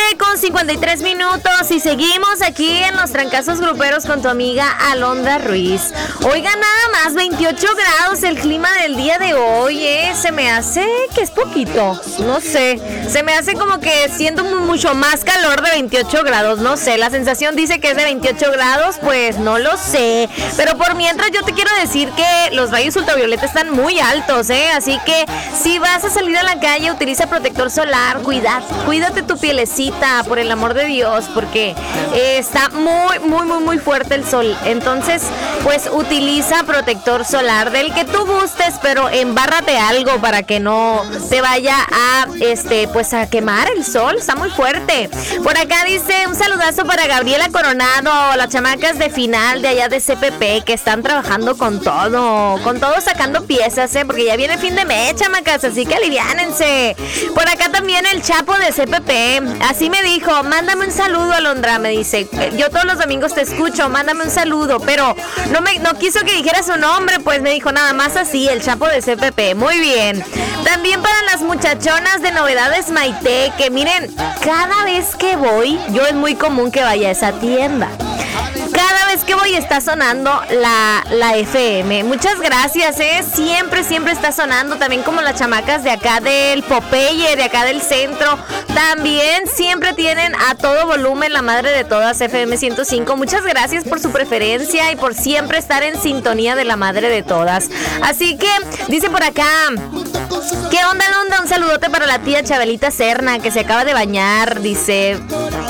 con 53 minutos y seguimos aquí en los trancazos gruperos con tu amiga Alondra Ruiz. Oiga, nada más 28 grados el clima del día de hoy, se me hace que es poquito, no sé, se me hace como que siento mucho más calor de 28 grados, no sé, la sensación dice que es de 28 grados, pues no lo sé, pero por mientras yo te quiero decir que los rayos ultravioleta están muy altos, así que si vas a salir a la calle, utiliza protector solar, cuídate tu pielecita, por el amor de Dios, porque está muy fuerte el sol. Entonces, pues utiliza protector solar del que tú gustes, pero embárrate algo para que no te vaya a pues a quemar el sol, está muy fuerte. Por acá dice un saludazo para Gabriela Coronado, las chamacas de final de allá de CPP que están trabajando con todo sacando piezas, porque ya viene fin de mes, chamacas, así que aliviánense. Por acá también el Chapo de CPP, así me dijo, mándame un saludo, Alondra, me dice, yo todos los domingos te escucho, mándame un saludo, pero no quiso que dijera su nombre, pues me dijo nada más así, el Chapo de CPP, muy bien. También para las muchachonas de Novedades Maite, que miren, cada vez que voy, yo es muy común que vaya a esa tienda. Cada vez que voy está sonando la FM. Muchas gracias, siempre está sonando. También como las chamacas de acá del Popeye, de acá del centro. También siempre tienen a todo volumen la madre de todas, FM 105. Muchas gracias por su preferencia y por siempre estar en sintonía de la madre de todas. Así que, dice por acá, ¿qué onda, Alondra? Un saludote para la tía Chabelita Serna, que se acaba de bañar, dice,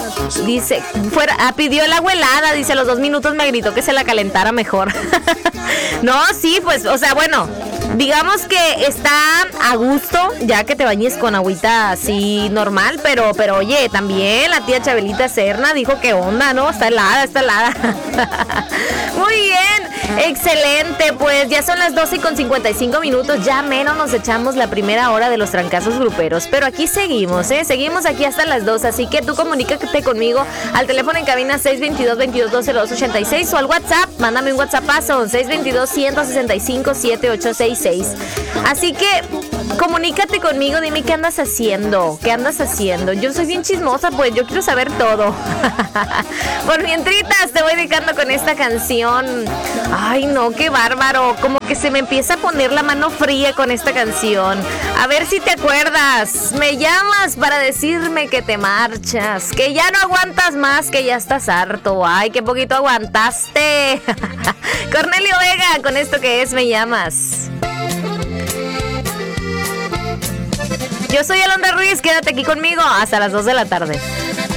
pidió el agua helada, dice, a los 2 minutos me gritó que se la calentara mejor. No, sí, pues, o sea, bueno, digamos que está a gusto, ya que te bañes con agüita así normal, pero oye, también la tía Chabelita Serna dijo que onda, ¿no? Está helada. Muy bien, excelente, pues ya son las 12:55 minutos, ya menos nos echamos la primera hora de los trancazos gruperos, pero aquí seguimos, seguimos aquí hasta las 2, así que tú comunícate conmigo al teléfono en cabina 622-22-0286 o al WhatsApp, mándame un WhatsAppazo, 622-165-7866. Así que comunícate conmigo, dime qué andas haciendo. Yo soy bien chismosa, pues yo quiero saber todo. Por mientritas te voy dedicando con esta canción. Ay, no, qué bárbaro. Como que se me empieza a poner la mano fría con esta canción. A ver si te acuerdas. Me llamas para decirme que te marchas, que ya no aguantas más, que ya estás harto. Ay, qué poquito aguantaste. Cornelio Vega, con esto que es Me Llamas. Yo soy Alondra Ruiz, quédate aquí conmigo hasta las 2 de la tarde.